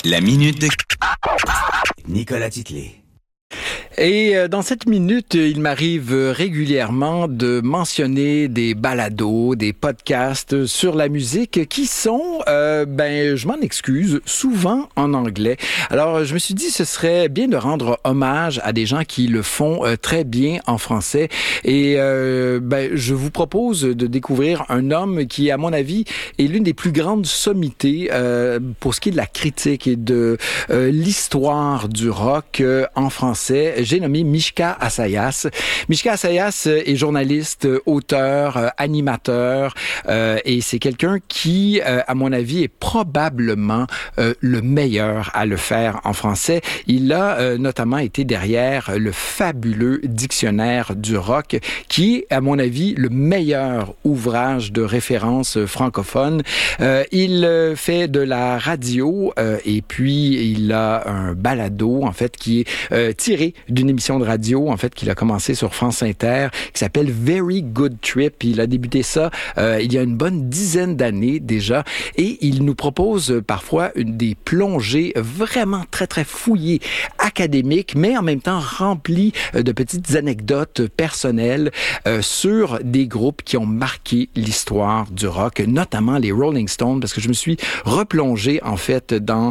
La minute de Nicolas Titley. Et dans cette minute, il m'arrive régulièrement de mentionner des balados, des podcasts sur la musique qui sont, je m'en excuse, souvent en anglais. Alors, je me suis dit, ce serait bien de rendre hommage à des gens qui le font très bien en français. Et je vous propose de découvrir un homme qui, à mon avis, est l'une des plus grandes sommités pour ce qui est de la critique et de l'histoire du rock en français. J'ai nommé Mishka Assayas. Mishka Assayas est journaliste, auteur, animateur, et c'est quelqu'un qui, à mon avis, est probablement le meilleur à le faire en français. Il a notamment été derrière le fabuleux dictionnaire du rock, qui est, à mon avis, le meilleur ouvrage de référence francophone. Il fait de la radio, et puis il a un balado, en fait, qui est tiré d'une émission de radio, en fait, qu'il a commencé sur France Inter, qui s'appelle Very Good Trip. Il a débuté ça il y a une bonne dizaine d'années déjà, et il nous propose parfois des plongées vraiment très, très fouillées, académiques, mais en même temps remplies de petites anecdotes personnelles sur des groupes qui ont marqué l'histoire du rock, notamment les Rolling Stones, parce que je me suis replongé, en fait, dans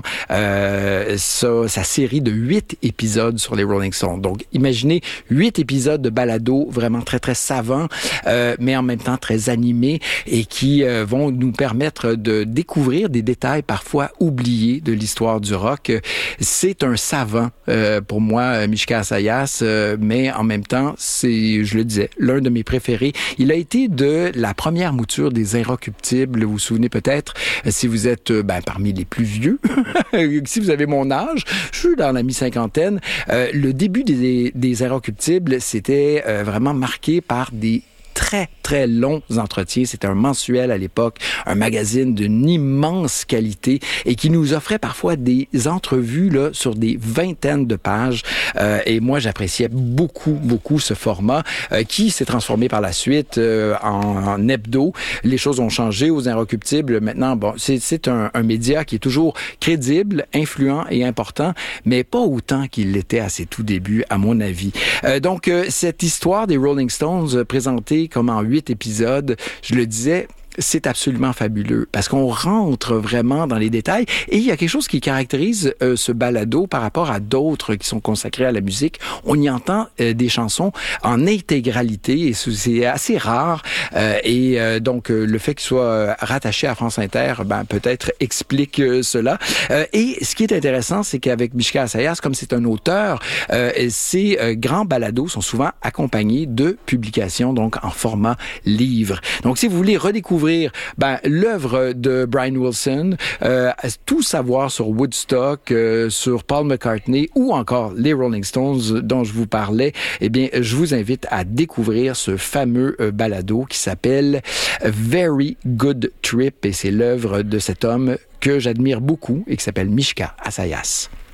sa série de 8 épisodes sur les Rolling Stones. Donc, imaginez 8 épisodes de balado vraiment très, très savants, mais en même temps très animés et qui vont nous permettre de découvrir des détails parfois oubliés de l'histoire du rock. C'est un savant pour moi, Mishka Assayas, mais en même temps, c'est, je le disais, l'un de mes préférés. Il a été de la première mouture des Inrecuptibles, vous vous souvenez peut-être, si vous êtes parmi les plus vieux, si vous avez mon âge, je suis dans la mi-cinquantaine, le début des Inrecuptibles, c'était vraiment marqué par des très, très longs entretiens. C'était un mensuel à l'époque, un magazine d'une immense qualité et qui nous offrait parfois des entrevues là, sur des vingtaines de pages. Et moi, j'appréciais beaucoup, beaucoup ce format qui s'est transformé par la suite en hebdo. Les choses ont changé aux Inrecuptibles. Maintenant, bon, c'est un média qui est toujours crédible, influent et important, mais pas autant qu'il l'était à ses tout débuts, à mon avis. Donc, cette histoire des Rolling Stones présentée comme en 8 épisodes, je le disais, c'est absolument fabuleux parce qu'on rentre vraiment dans les détails et il y a quelque chose qui caractérise ce balado par rapport à d'autres qui sont consacrés à la musique. On y entend des chansons en intégralité et c'est assez rare donc le fait qu'il soit rattaché à France Inter, peut-être explique cela. Et ce qui est intéressant, c'est qu'avec Mishka Assayas, comme c'est un auteur, ces grands balados sont souvent accompagnés de publications donc en format livre. Donc si vous voulez redécouvrir l'œuvre de Brian Wilson, tout savoir sur Woodstock, sur Paul McCartney ou encore les Rolling Stones dont je vous parlais, eh bien, je vous invite à découvrir ce fameux balado qui s'appelle Very Good Trip et c'est l'œuvre de cet homme que j'admire beaucoup et qui s'appelle Mishka Assayas.